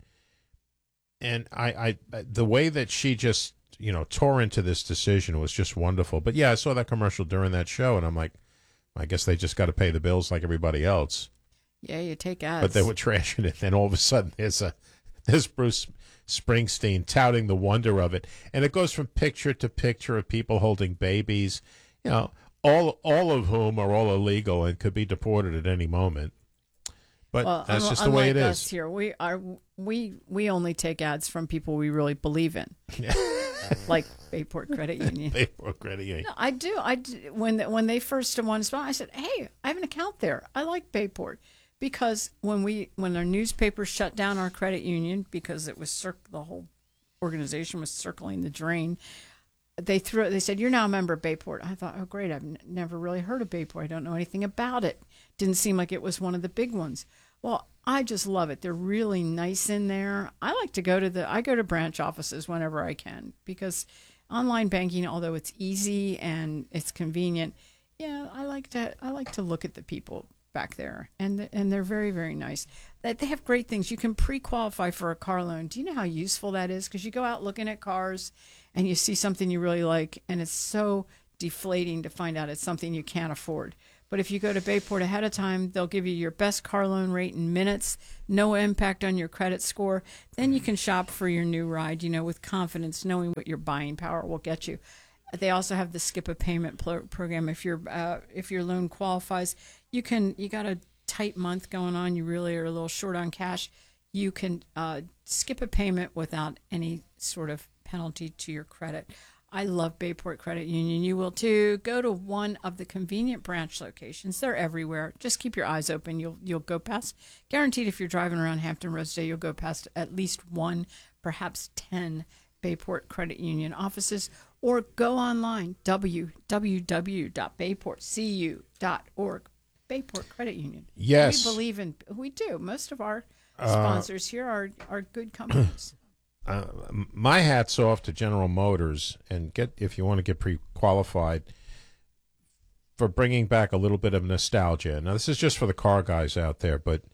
and I, I, the way that she just you know tore into this decision was just wonderful. But yeah, I saw that commercial during that show, and I'm like, I guess they just got to pay the bills like everybody else. Yeah, you take ads. But they were trashing it, and all of a sudden there's a there's Bruce Springsteen touting the wonder of it, and it goes from picture to picture of people holding babies, you know, all all of whom are all illegal and could be deported at any moment. But well, that's un- just the way it unlike is. us here, we are we we only take ads from people we really believe in, like Bayport Credit Union. Bayport Credit Union. No, I do. I do. When when they first wanted to sponsor, I said, "Hey, I have an account there. I like Bayport." Because when we when our newspaper shut down our credit union because it was cir- the whole organization was circling the drain, they threw they said, "You're now a member of Bayport." I thought, "Oh, great! I've n- never really heard of Bayport. I don't know anything about it. Didn't seem like it was one of the big ones." Well, I just love it. They're really nice in there. I like to go to the I go to branch offices whenever I can because online banking, although it's easy and it's convenient, yeah, I like to I like to look at the people back there, and the, and they're very, very nice. That they have great things. You can pre-qualify for a car loan. Do you know how useful that is? Because you go out looking at cars, and you see something you really like, and it's so deflating to find out it's something you can't afford. But if you go to Bayport ahead of time, they'll give you your best car loan rate in minutes, no impact on your credit score. Then you can shop for your new ride, you know, with confidence, knowing what your buying power will get you. They also have the skip a payment pro- program. If your uh, if your loan qualifies, you can you got a tight month going on, you really are a little short on cash, you can uh, skip a payment without any sort of penalty to your credit. I love Bayport Credit Union. You will too. Go to one of the convenient branch locations. They're everywhere. Just keep your eyes open. You'll you'll go past, guaranteed if you're driving around Hampton Roads today, you'll go past at least one, perhaps ten Bayport Credit Union offices, or go online, w w w dot bayport c u dot org. Bayport Credit Union. Yes. We believe in, we do. Most of our Uh, sponsors here are, are good companies. Uh, my hat's off to General Motors, and get if you want to get pre-qualified, for bringing back a little bit of nostalgia. Now, this is just for the car guys out there, but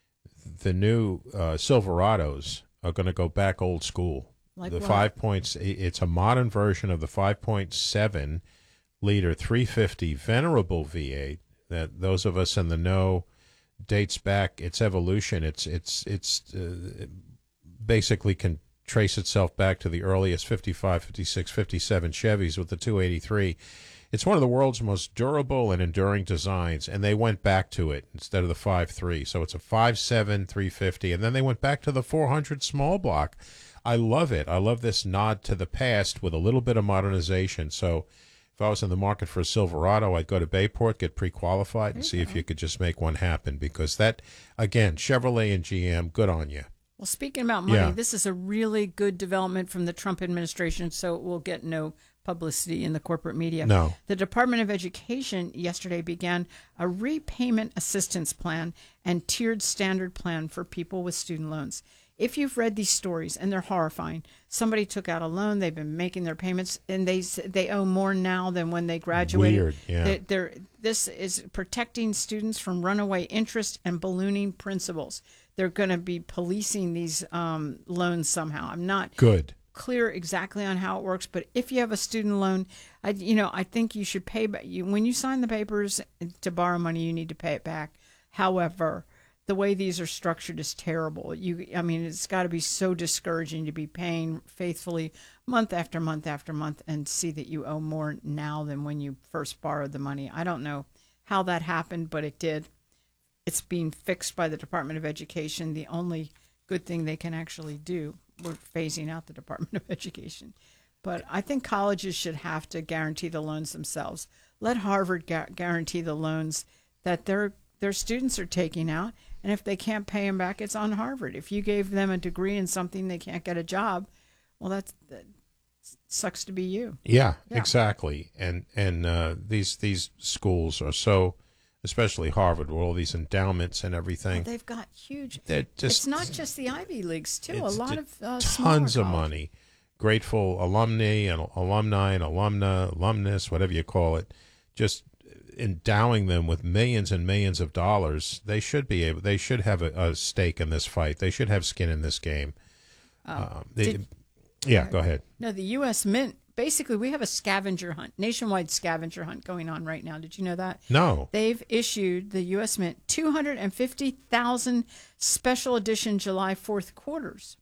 the new uh, Silverados are going to go back old school. Like the what? five points. It's a modern version of the five point seven liter three fifty venerable V eight that those of us in the know dates back its evolution. It's it's it's uh, basically can trace itself back to the earliest fifty-five, fifty-six, fifty-seven Chevys with the two eighty-three. It's one of the world's most durable and enduring designs, and they went back to it instead of the five three. So it's a five seven three fifty, and then they went back to the four hundred small block. I love it. I love this nod to the past with a little bit of modernization. So if I was in the market for a Silverado, I'd go to Bayport, get pre-qualified, and see if you could just make one happen. Because that, again, Chevrolet and G M, good on you. Well, speaking about money, Yeah. this is a really good development from the Trump administration, so it will get no publicity in the corporate media. No. The Department of Education yesterday began a repayment assistance plan and tiered standard plan for people with student loans. If you've read these stories, and they're horrifying, somebody took out a loan, they've been making their payments, and they they owe more now than when they graduated. Weird, yeah. They're, they're, this is protecting students from runaway interest and ballooning principals. They're going to be policing these um, loans somehow. I'm not Good. clear exactly on how it works, but if you have a student loan, I, you know, I think you should pay back. You, when you sign the papers to borrow money, you need to pay it back. However, the way these are structured is terrible. You, I mean, it's got to be so discouraging to be paying faithfully month after month after month and see that you owe more now than when you first borrowed the money. I don't know how that happened, but it did. It's being fixed by the Department of Education. The only good thing they can actually do. We're phasing out the Department of Education. But I think colleges should have to guarantee the loans themselves. Let Harvard gu- guarantee the loans that their their students are taking out. And if they can't pay them back, it's on Harvard. If you gave them a degree in something they can't get a job, well, that's, that sucks to be you. Yeah, Yeah. exactly. And and uh, these these schools are so, especially Harvard, with all these endowments and everything. They've got huge. They're just- it's not just the Ivy Leagues, too. A It's lot t- of uh, tons smaller of colleges. money. Grateful alumni and alumni and alumna, alumnus, whatever you call it, just endowing them with millions and millions of dollars. They should be able. They should have a, a stake in this fight. They should have skin in this game. Oh, Um, they- did- yeah, go ahead. No, the U S Mint, basically, we have a scavenger hunt, nationwide scavenger hunt going on right now. Did you know that? No. They've issued, the U S Mint, two hundred fifty thousand special edition July fourth quarters.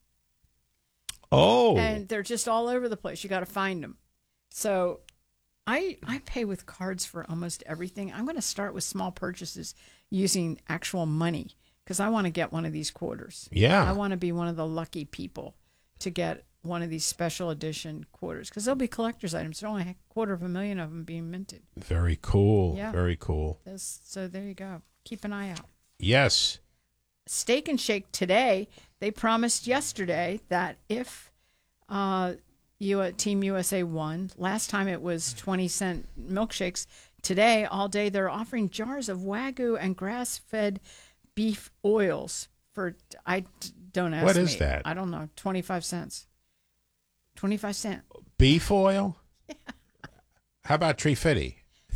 Oh. And they're just all over the place. You got to find them. So I I pay with cards for almost everything. I'm going to start with small purchases using actual money because I want to get one of these quarters. Yeah. I want to be one of the lucky people to get one of these special edition quarters because they'll be collector's items. There's only a quarter of a million of them being minted. Very cool. Yeah. Very cool. That's, so there you go. Keep an eye out. Yes. Steak and Shake today, they promised yesterday that if uh, you, Team U S A won, last time it was twenty cent milkshakes. Today, all day, they're offering jars of Wagyu and grass-fed beef oils for, I don't ask What is me. that? I don't know, twenty-five cents. twenty-five cents. Beef oil? How about Tree Fitty?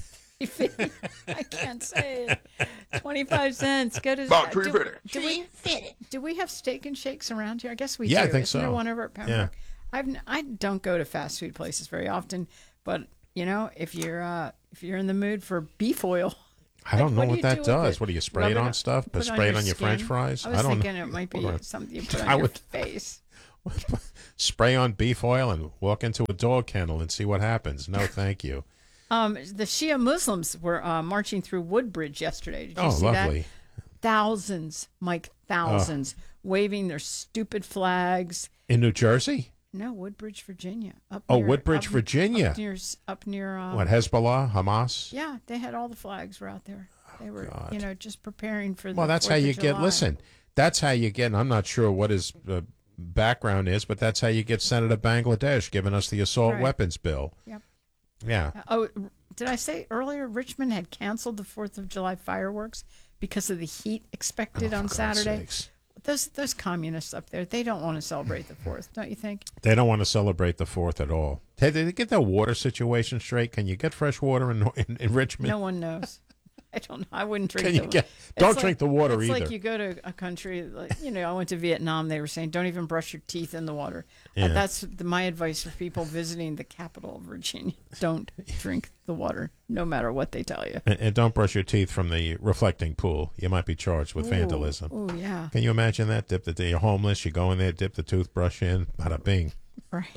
I can't say it. twenty-five cents. Go to About do, Tree Fitty. do we do we have Steak and Shakes around here? I guess we Yeah, do. I think Isn't there so. one over at Pembroke? Yeah. I've n- I don't go to fast food places very often, but You know, if you're uh, if you're in the mood for beef oil. I don't Like, know what what, do you that do with does. it? What do you spray Rub it it on on- stuff? put it Spray it on your skin? French fries? I was don't thinking know. it might be Hold on. something you put on I your would face. spray on beef oil and walk into a dog kennel and see what happens. No, thank you. Um, the Shia Muslims were uh, marching through Woodbridge yesterday. Did you Oh, see lovely. that? Thousands, Mike, thousands, waving their stupid flags. In New Jersey? No, Woodbridge, Virginia. Up Oh, near, Woodbridge, up- Virginia. Up near, up near. Um, What, Hezbollah, Hamas? Yeah, they had all the flags were out there. They were, God. you know, just preparing for the. Well, that's how fourth of you get. July. Listen, that's how you get. And I'm not sure what his uh, background is, but that's how you get Senator Bangladesh giving us the assault Right. weapons bill. Yep. Yeah. Uh, oh, did I say earlier Richmond had canceled the Fourth of July fireworks because of the heat expected Oh, on for God's Saturday? sakes. Those those communists up there, they don't want to celebrate the Fourth, don't you think? They don't want to celebrate the fourth at all. Hey, did they get their water situation straight? Can you get fresh water in in, in Richmond? No one knows. I don't know. I wouldn't drink. Can you the, get- it's don't like- drink the water it's either. like you go to a country, like, you know, I went to Vietnam. They were saying, don't even brush your teeth in the water. Yeah. Uh, that's the, my advice for people visiting the capital of Virginia. Don't drink the water, no matter what they tell you. And, and don't brush your teeth from the reflecting pool. You might be charged with Ooh, vandalism. ooh, yeah. Can you imagine that? Dip the you're homeless. You go in there, dip the toothbrush in. Bada bing. Right.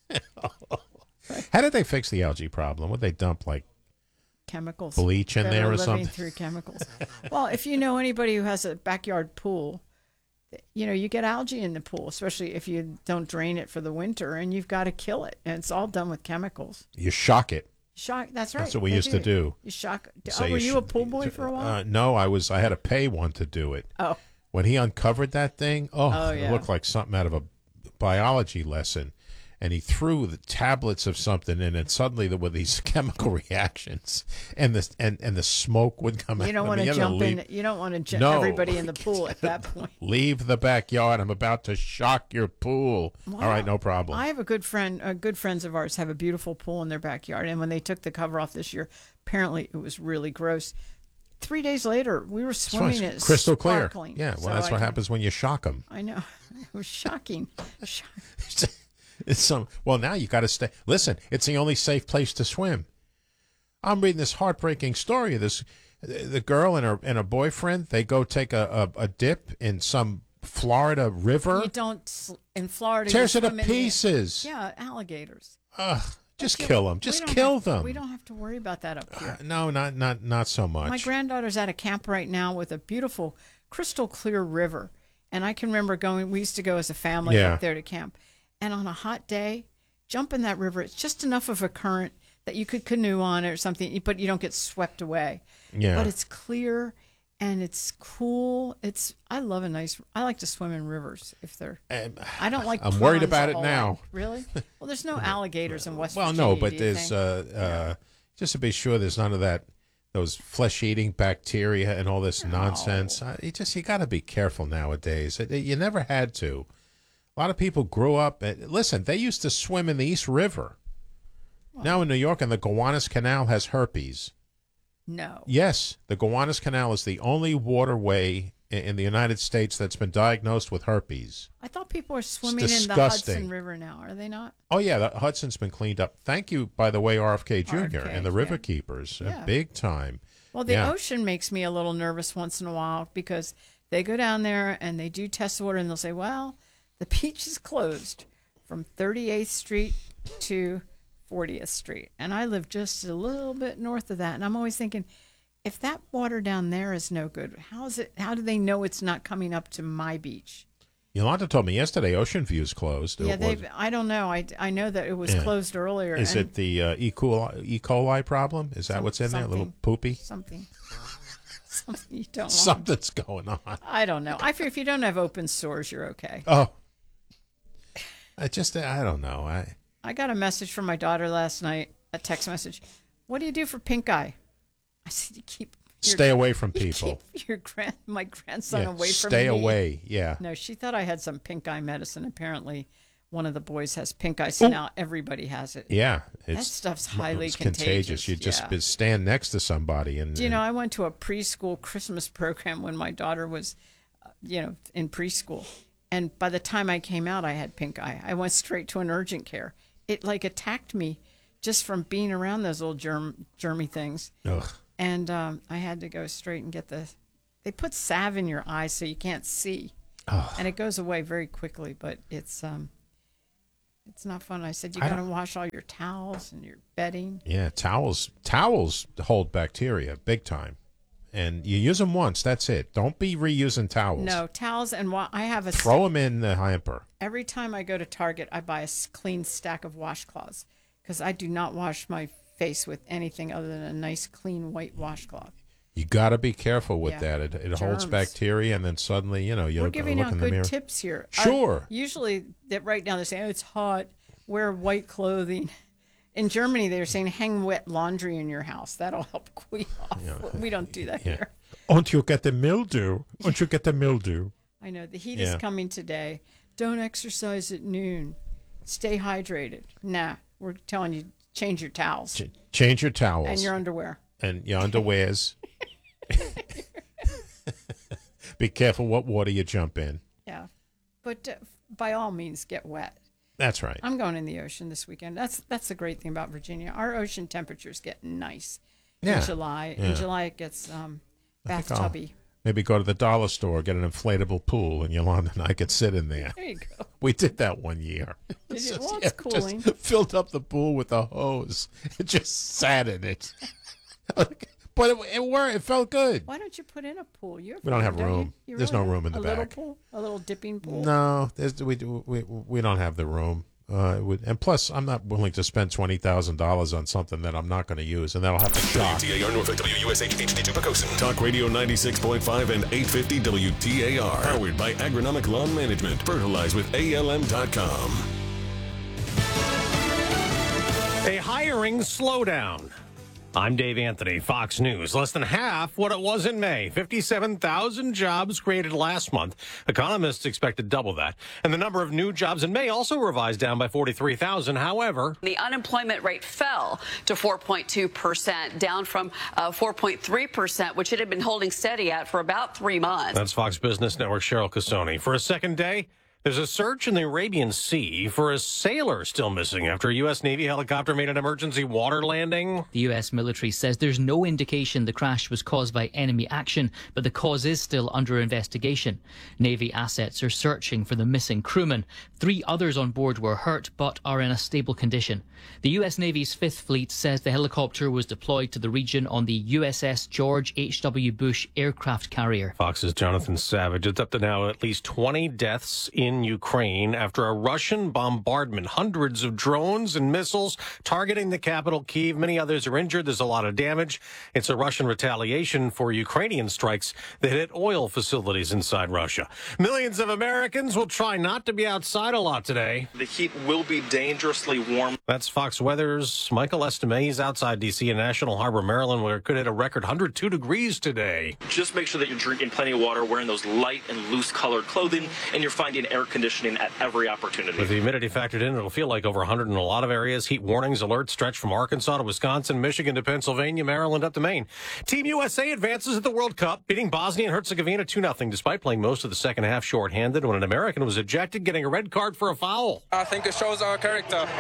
How did they fix the algae problem? Would they dump like Chemicals. bleach in that there are or living something? through chemicals. Well, if you know anybody who has a backyard pool, you know, you get algae in the pool, especially if you don't drain it for the winter, and you've got to kill it. And it's all done with chemicals. You shock it. Shock. That's right. That's what we they used to do. You shock. So oh, were you you a sh- pool boy for a while? Uh, no, I was. I had to pay one to do it. Oh. When he uncovered that thing, oh, Oh, it yeah. looked like something out of a biology lesson. And he threw the tablets of something in, and suddenly there were these chemical reactions, and the and, and the smoke would come out. you don't I want mean, to you had jump leave, in. You don't want to jump No. everybody in the pool at that point. Leave the backyard. I'm about to shock your pool. Wow. All right, no problem. I have a good friend. Uh, good friends of ours have a beautiful pool in their backyard, and when they took the cover off this year, apparently it was really gross. Three days later, we were It's fine. swimming It's in it, crystal clear. sparkling. Yeah, well, So that's I what can- happens when you shock them. I know. It was shocking. Shock- It's some. Well, now you got to stay. Listen, it's the only safe place to swim. I'm reading this heartbreaking story of this. The girl and her and her boyfriend. They go take a, a, a dip in some Florida river. You don't sl- in Florida. Tears you it to swim in the- pieces. Yeah, alligators. Ugh, just But you- kill them. we Just don't kill have- them. We don't have to worry about that up here. Uh, no, not not not so much. My granddaughter's at a camp right now with a beautiful crystal clear river. And I can remember going, we used to go as a family Yeah. up there to camp. And on a hot day, jump in that river. It's just enough of a current that you could canoe on it or something, but you don't get swept away. Yeah. But it's clear and it's cool. It's I love a nice, I like to swim in rivers if they're, I don't like I'm worried prawns about a it whole now. lot. Really? Well, there's no alligators in West Well, Virginia. no, but do you there's think? uh, uh, just to be sure, there's none of that, those flesh-eating bacteria and all this nonsense. Uh, you just you got to be careful nowadays. It- it- you never had to. A lot of people grew up. And, listen, they used to swim in the East River. Now in New York, and the Gowanus Canal has herpes. No. Yes, the Gowanus Canal is the only waterway in, in the United States that's been diagnosed with herpes. I thought people are swimming in the disgusting. Hudson River now. Are they not? Oh, yeah, the Hudson's been cleaned up. Thank you, by the way, R F K Junior R F K, and the yeah. River Keepers. Uh, Yeah. big time. Well, the Yeah. ocean makes me a little nervous once in a while because they go down there and they do test the water and they'll say, well, the beach is closed from thirty-eighth Street to fortieth Street. And I live just a little bit north of that. And I'm always thinking, if that water down there is no good, how is it? How do they know it's not coming up to my beach? Yolanda told me yesterday Ocean View's closed. Yeah, It they. was- I don't know. I, I know that it was Yeah. closed earlier. Is and it the uh, E. coli, E. coli problem? Is that some- what's in there? A little something- poopy? Something. Something you don't want. Something's going on. I don't know. I feel if you don't have open sores, you're okay. Oh. I just, I don't know. I I got a message from my daughter last night, a text message. What do you do for pink eye? I said, you keep your- Stay away from you people. Keep your grand, my grandson Yeah, away from stay me. away, yeah. No, she thought I had some pink eye medicine. Apparently, one of the boys has pink eye, so Ooh. now everybody has it. Yeah. that stuff's highly it's contagious. You just yeah. be- stand next to somebody. and. Do you know, I went to a preschool Christmas program when my daughter was, uh, you know, in preschool. And by the time I came out, I had pink eye. I went straight to an urgent care. It like attacked me just from being around those old germ germy things. Ugh. And um, I had to go straight and get the. They put salve in your eyes so you can't see, oh. and it goes away very quickly. But it's um, it's not fun. I said you got to wash all your towels and your bedding. Yeah, towels towels hold bacteria big time, and you use them once. That's it. Don't be reusing towels. No towels, and wa- I have a throw them in the hamper. Every time I go to Target, I buy a s- clean stack of washcloths because I do not wash my face with anything other than a nice clean white washcloth. You got to be careful with Yeah. that. It, it Germs. holds bacteria, and then suddenly, you know, you'll We're giving look out in the good mirror. tips here. Sure. I, usually, that right now they're saying oh, it's hot. Wear white clothing. In Germany, they're saying hang wet laundry in your house. That'll help cool off. Yeah. We don't do that Yeah. here. Won't you get the mildew? Won't you get the mildew? I know the heat Yeah. is coming today. Don't exercise at noon. Stay hydrated. Nah, we're telling you change your towels. Ch- change your towels and your underwear. And your underwears. Be careful what water you jump in. Yeah, but uh, by all means, get wet. That's right. I'm going in the ocean this weekend. That's that's the great thing about Virginia. Our ocean temperatures get nice Yeah. in July. Yeah. In July, it gets um, I think I'll bathtubby. Maybe go to the dollar store, get an inflatable pool, and Yolanda and I could sit in there. There you go. We did that one year. Did you? Just- Well, yeah, it's cooling. Just filled up the pool with a hose. It just sat in it. But it, it worked. It felt good. Why don't you put in a pool? You have We don't have you? room. You There's really no have room in the a little back. pool, a little dipping pool. No, there's, we, we we don't have the room. Uh, it would, and plus, I'm not willing to spend twenty thousand dollars on something that I'm not going to use, and that'll have to shock. W T A R Norfolk, W U S H H D two Pocosin. Talk Radio ninety-six point five and eight fifty W T A R. Powered by Agronomic Lawn Management. Fertilize with A L M dot com. A hiring slowdown. I'm Dave Anthony, Fox News. Less than half what it was in May. fifty-seven thousand jobs created last month. Economists expect to double that. And the number of new jobs in May also revised down by forty-three thousand. However, the unemployment rate fell to four point two percent, down from uh, four point three percent, which it had been holding steady at for about three months. That's Fox Business Network Cheryl Casoni. For a second day, there's a search in the Arabian Sea for a sailor still missing after a U S. Navy helicopter made an emergency water landing. The U S military says there's no indication the crash was caused by enemy action, but the cause is still under investigation. Navy assets are searching for the missing crewman. Three others on board were hurt, but are in a stable condition. The U S. Navy's Fifth Fleet says the helicopter was deployed to the region on the U S S George H W. Bush aircraft carrier. Fox's Jonathan Savage. It's up to now at least twenty deaths in Ukraine after a Russian bombardment. Hundreds of drones and missiles targeting the capital, Kyiv. Many others are injured. There's a lot of damage. It's a Russian retaliation for Ukrainian strikes that hit oil facilities inside Russia. Millions of Americans will try not to be outside a lot today. The heat will be dangerously warm. That's Fox Weather's Michael Estime. He's outside D C in National Harbor, Maryland, where it could hit a record one hundred two degrees today. Just make sure that you're drinking plenty of water, wearing those light and loose colored clothing, and you're finding air conditioning at every opportunity. With the humidity factored in, it'll feel like over one hundred in a lot of areas. Heat warnings, alerts stretch from Arkansas to Wisconsin, Michigan to Pennsylvania, Maryland up to Maine. Team U S A advances at the World Cup, beating Bosnia and Herzegovina two nothing, despite playing most of the second half shorthanded when an American was ejected, getting a red card for a foul. I think it shows our character. Um,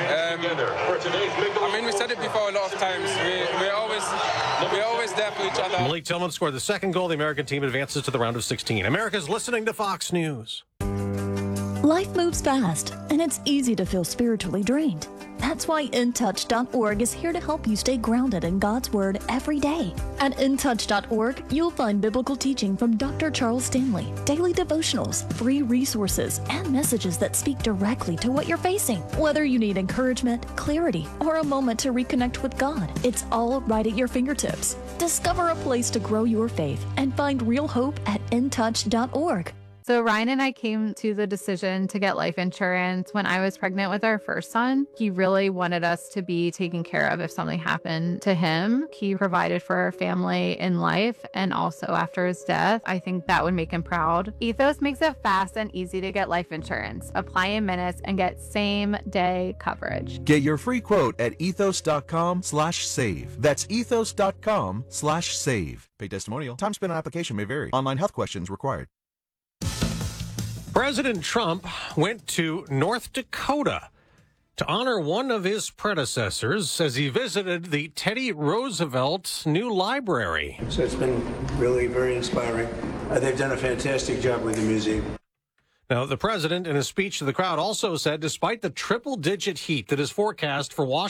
I mean, we said it before a lot of times. We, we're always we're always there for each other. Malik Tillman scored the second goal. The American team advances to the round of sixteen. America's listening to Fox News. Life moves fast, and it's easy to feel spiritually drained. That's why In Touch dot org is here to help you stay grounded in God's Word every day. At In Touch dot org, you'll find biblical teaching from Doctor Charles Stanley, daily devotionals, free resources, and messages that speak directly to what you're facing. Whether you need encouragement, clarity, or a moment to reconnect with God, it's all right at your fingertips. Discover a place to grow your faith and find real hope at In Touch dot org. So Ryan and I came to the decision to get life insurance when I was pregnant with our first son. He really wanted us to be taken care of if something happened to him. He provided for our family in life and also after his death. I think that would make him proud. Ethos makes it fast and easy to get life insurance. Apply in minutes and get same day coverage. Get your free quote at ethos dot com slash save. That's ethos dot com slash save. Pay testimonial. Time spent on application may vary. Online health questions required. President Trump went to North Dakota to honor one of his predecessors as he visited the Teddy Roosevelt New Library. So it's been really very inspiring. Uh, they've done a fantastic job with the museum. Now, the president, in a speech to the crowd, also said despite the triple-digit heat that is forecast for Washington,